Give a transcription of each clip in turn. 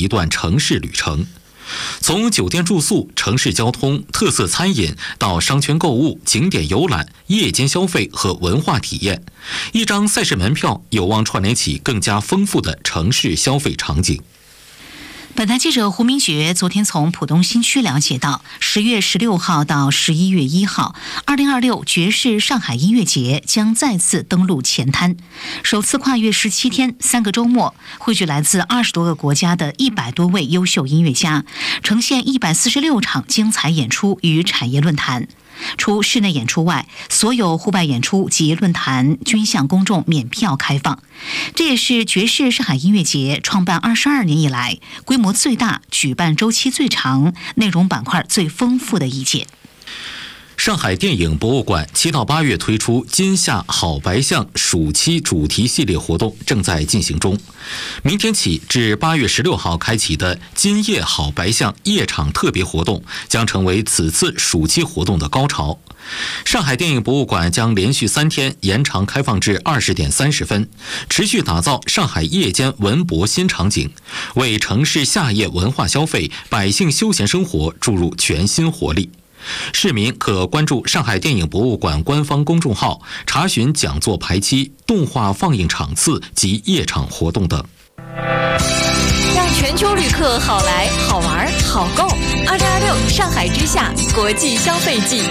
一段城市旅程。从酒店住宿、城市交通、特色餐饮到商圈购物、景点游览、夜间消费和文化体验，一张赛事门票有望串联起更加丰富的城市消费场景。 本台记者胡明觉昨天从浦东新区了解到，10月16号到11月1号，2026爵士上海音乐节将再次登陆前滩，首次跨越17天3个周末，汇聚来自20多个国家的100多位优秀音乐家，呈现146场精彩演出与产业论坛。除室内演出外，所有户外演出及论坛均向公众免票开放。这也是爵士上海音乐节创办22年以来规模最大、举办周期最长、内容板块最丰富的一届。 上海电影博物馆7到8月推出今夏好白象暑期主题系列活动正在进行中。明天起至8月16号开启的今夜好白象夜场特别活动将成为此次暑期活动的高潮。上海电影博物馆将连续3天延长开放至20点30分，持续打造上海夜间文博新场景，为城市夏夜文化消费、百姓休闲生活注入全新活力。市民可关注上海电影博物馆官方公众号，查询讲座排期、动画放映场次及夜场活动等。 让全球旅客好来、好玩、好购。2026上海之夏国际消费季。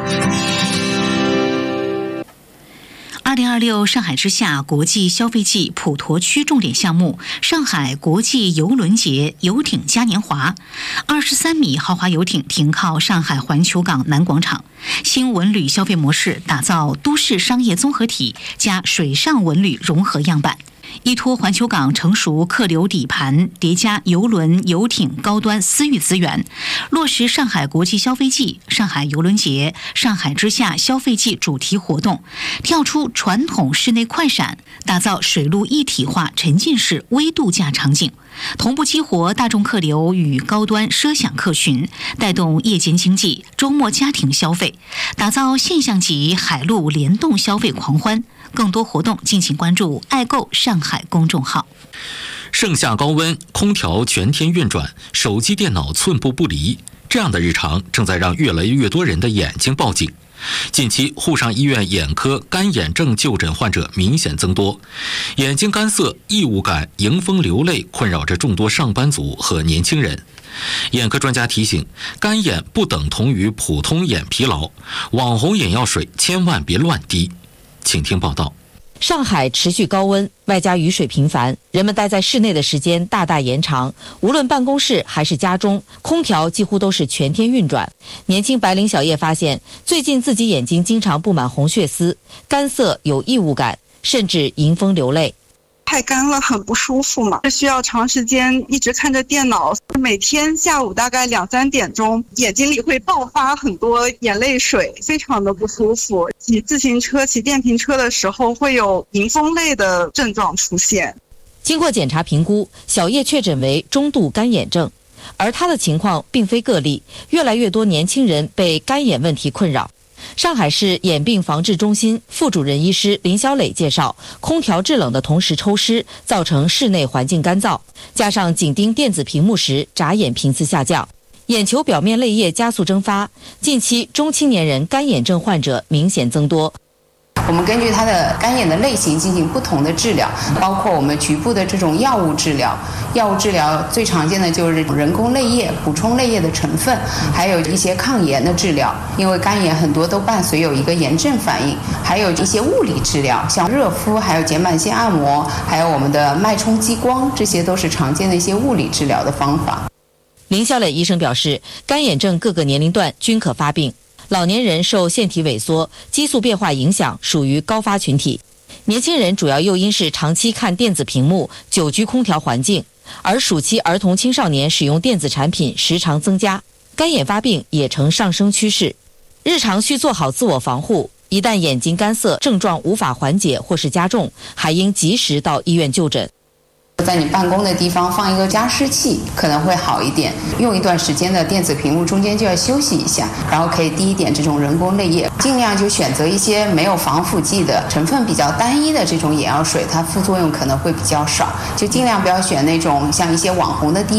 2026上海之夏国际消费季普陀区重点项目上海国际邮轮节游艇嘉年华，23米豪华游艇停靠上海环球港南广场，新文旅消费模式打造都市商业综合体加水上文旅融合样板。依托环球港成熟客流底盘，叠加邮轮、游艇高端私域资源，落实上海国际消费季、上海邮轮节、上海之夏消费季主题活动，跳出传统室内快闪，打造水陆一体化沉浸式微度假场景，同步激活大众客流与高端奢享客群，带动夜间经济、周末家庭消费，打造现象级海陆联动消费狂欢。更多活动敬请关注爱购上海公众号。 盛夏高温，空调全天运转，手机电脑寸步不离，这样的日常正在让越来越多人的眼睛报警。近期沪上医院眼科干眼症就诊患者明显增多，眼睛干涩、异物感、迎风流泪困扰着众多上班族和年轻人。眼科专家提醒，干眼不等同于普通眼疲劳，网红眼药水千万别乱滴。请听报道。 上海持续高温，外加雨水频繁，人们待在室内的时间大大延长。无论办公室还是家中，空调几乎都是全天运转。年轻白领小叶发现，最近自己眼睛经常布满红血丝，干涩有异物感，甚至迎风流泪。 太干了，很不舒服嘛，需要长时间一直看着电脑，每天下午大概2、3点钟，眼睛里会爆发很多眼泪水，非常的不舒服。骑自行车、骑电瓶车的时候会有迎风泪的症状出现。 经过检查评估，小叶确诊为中度干眼症，而他的情况并非个例，越来越多年轻人被干眼问题困扰。上海市眼病防治中心副主任医师林小磊介绍，空调制冷的同时抽湿，造成室内环境干燥，加上紧盯电子屏幕时眨眼频次下降，眼球表面泪液加速蒸发，近期中青年人干眼症患者明显增多。 我们根据它的干眼的类型进行不同的治疗，包括我们局部的这种药物治疗。药物治疗最常见的就是人工泪液，补充泪液的成分，还有一些抗炎的治疗。因为干眼很多都伴随有一个炎症反应，还有一些物理治疗，像热敷，还有睑板腺按摩，还有我们的脉冲激光，这些都是常见的一些物理治疗的方法。 林小磊医生表示，干眼症各个年龄段均可发病。老年人受腺体萎缩、激素变化影响，属于高发群体。年轻人主要诱因是长期看电子屏幕、久居空调环境，而暑期儿童青少年使用电子产品时常增加，干眼发病也呈上升趋势。日常需做好自我防护，一旦眼睛干涩症状无法缓解或是加重，还应及时到医院就诊。 在你办公的地方放一个加湿器可能会好一点，用一段时间的电子屏幕中间就要休息一下，然后可以滴一点这种人工泪液，尽量就选择一些没有防腐剂的、成分比较单一的这种眼药水，它副作用可能会比较少，就尽量不要选那种像一些网红的滴